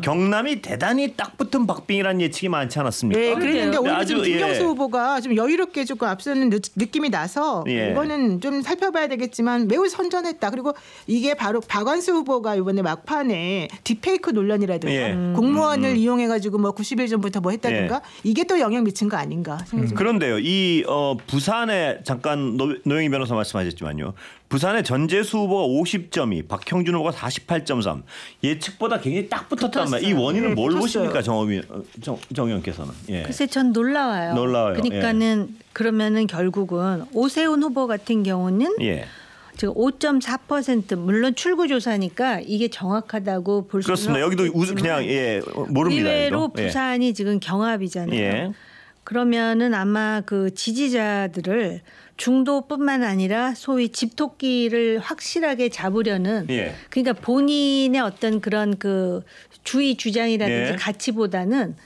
경남이 대단히 딱 붙은 박빙이라는 예측이 많지 않았습니까? 네, 그랬는데 오늘 아주, 좀 김경수 후보가 좀 여유롭게 조금 앞서는 느낌이 나서 이거는 좀 살펴봐야 되겠지만 매우 선전했다. 그리고 이게 바로 박완수 후보가 이번에 막판에 딥페이크 논란이라든가 공무원을 이용해가지고 뭐 90일 전부터 뭐 했다든가 이게 또 영향 미친 거 아닌가 생각이 그런데요, 이 부산에 잠깐 노영희 변호사 말씀하셨지만요. 부산의 전재수 후보가 50.2, 박형준 후보가 48.3 예측보다 굉장히 딱 붙었단 말이에요. 이 원인은 뭘 보십니까, 정 의원께서는? 예. 글쎄 전 놀라워요. 그러니까는 그러면은 결국은 오세훈 후보 같은 경우는 지금 5.4% 물론 출구조사니까 이게 정확하다고 볼 수는 그렇습니다. 여기도 그냥 모릅니다. 의외로 부산이 지금 경합이잖아요. 그러면은 아마 그 지지자들을 중도뿐만 아니라 소위 집토끼를 확실하게 잡으려는 그러니까 본인의 어떤 그런 그 주의 주장이라든지 가치보다는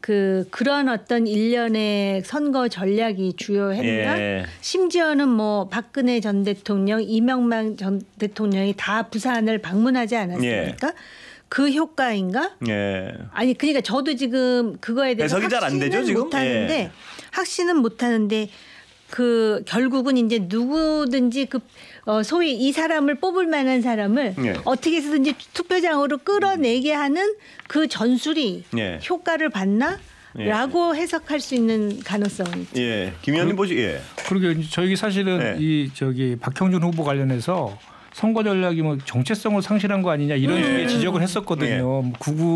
그런 어떤 일련의 선거 전략이 주요했나? 심지어는 뭐 박근혜 전 대통령, 이명박 전 대통령이 다 부산을 방문하지 않았습니까? 그 효과인가? 아니 그러니까 저도 지금 그거에 대해서 확신은 못하는데 확신은 못하는데 그 결국은 이제 누구든지 그 소위 이 사람을 뽑을 만한 사람을 어떻게 해서든지 투표장으로 끌어내게 하는 그 전술이 효과를 봤나? 라고 해석할 수 있는 가능성은 있죠. 김 의원님 보시. 그러게 저희 사실은 이 박형준 후보 관련해서 선거 전략이 뭐 정체성을 상실한 거 아니냐 이런 식의 지적을 했었거든요.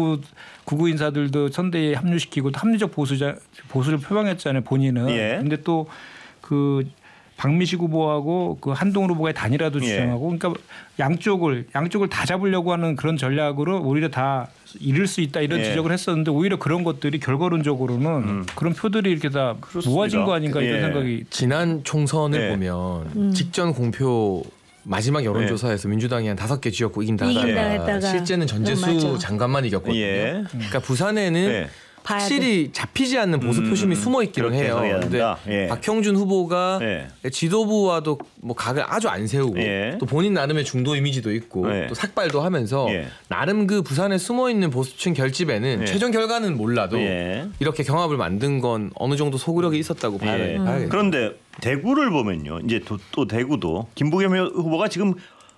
구구 인사들도 선대에 합류시키고 합리적 보수를 표방했잖아요. 본인은. 근데 또 그 박미식 후보하고 그 한동훈 후보가 단일화도 주장하고 그러니까 양쪽을 다 잡으려고 하는 그런 전략으로 오히려 다 잃을 수 있다 이런 지적을 했었는데 오히려 그런 것들이 결과론적으로는 그런 표들이 이렇게 다 모아진 거 아닌가 이런 생각이. 지난 총선을 보면 직전 공표 마지막 여론조사에서 민주당이 한 5개 지역구 이긴다가 실제는 전재수 장관만 이겼거든요. 그러니까 부산에는 확실히 잡히지 않는 보수 표심이 숨어 있기는 해요. 그런데 박형준 후보가 지도부와도 뭐 각을 아주 안 세우고 또 본인 나름의 중도 이미지도 있고 또 삭발도 하면서 나름 그 부산에 숨어 있는 보수층 결집에는 최종 결과는 몰라도 이렇게 경합을 만든 건 어느 정도 소구력이 있었다고 봐야겠죠. 그런데 대구를 보면요, 이제 또 대구도 김부겸 후보가 지금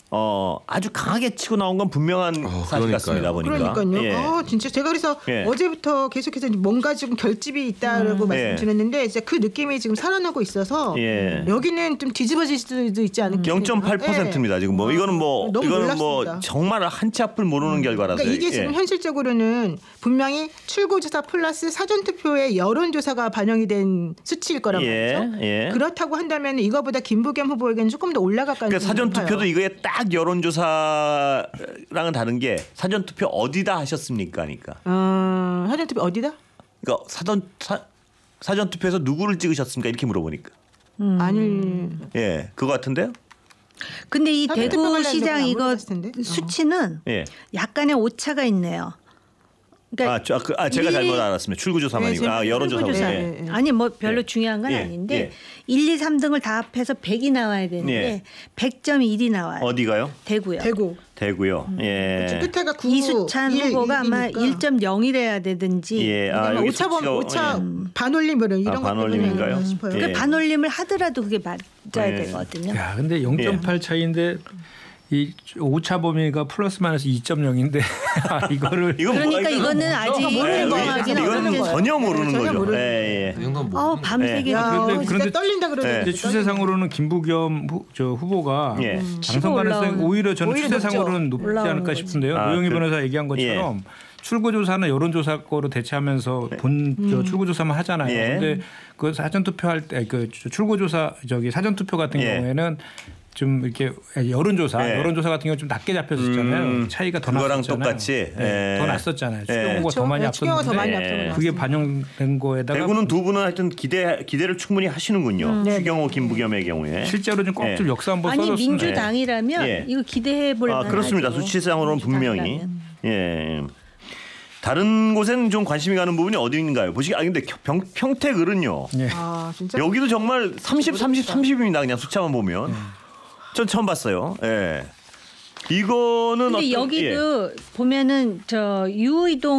아주 강하게 치고 나온 건 분명한 사실 같습니다. 보니까. 그러니까요. 진짜 제가 그래서 어제부터 계속해서 뭔가 지금 결집이 있다라고 말씀드렸는데 진짜 그 느낌이 지금 살아나고 있어서 여기는 좀 뒤집어질 수도 있지 않을까. 0.8%입니다. 지금 뭐 이거는 뭐 정말 한치 앞을 모르는 결과라서. 그러니까 이게 지금 현실적으로는 분명히 출구조사 플러스 사전투표에 여론조사가 반영이 된 수치일 거란 말이죠. 그렇다고 한다면 이거보다 김부겸 후보에게는 조금 더 올라갈 가능성이 그러니까 사전투표도 이거에 딱 여론조사랑은 다른 게 사전투표 어디다 하셨습니까? 그러니까. 사전투표 어디다? 그러니까 사전투표에서 누구를 찍으셨습니까? 이렇게 물어보니까. 아니. 그거 같은데요? 근데 이 대구시장 이거 수치는 약간의 오차가 있네요. 그러니까 제가 잘못 알았습니다. 출구조사만이고 여론조사고. 아니 뭐 별로 중요한 건 아닌데 1, 2, 3등을 다 합해서 100이 나와야 되는데 100.1이 나와요. 어디가요? 대구요. 대구요. 끝에가 9, 이수찬 후보가 아마 1.0이래야 되든지 오차 반올림 이런 것 반올림인가요? 싶어요. 그 반올림을 하더라도 그게 맞아야 되거든요. 야, 근데 0.8 차이인데 이 오차 범위가 플러스 마이너스 2.0인데 이거를 그러니까 이거는 아직 모르는 거하기는 이건 전혀 모르는 거죠. 밤새게 그런데 떨린다 그러는데 추세상으로는 김부겸 후보가 당선 가능성이 오히려 저는 추세상으로는 높지 않을까 싶은데요. 노영희 변호사 얘기한 것처럼 출구조사는 여론조사 거로 대체하면서 출구조사만 하잖아요. 그런데 그 사전투표할 때 그 출구조사 사전투표 같은 경우에는 좀 이렇게 여론조사 같은 경우 좀 낮게 잡혔었잖아요. 차이가 더 났었잖아요. 그거랑 똑같이 더 났었잖아요. 추경호가 더 많이 앞섰는데 그게 반영된 거에다가 대구는 두 분은 하여튼 기대를 충분히 하시는군요. 추경호, 김부겸의 경우에 실제로 좀 꼭 좀 역사 한번 써줬으면. 아니 민주당이라면 이거 기대해 볼 만하죠. 그렇습니다. 수치상으로는 분명히. 다른 곳에는 좀 관심이 가는 부분이 어디인가요? 보시기 근데 평택을은요. 진짜? 여기도 정말 30입니다. 그냥 숫자만 보면. 전 처음 봤어요. 이거는 근데 여기도 보면은 유이동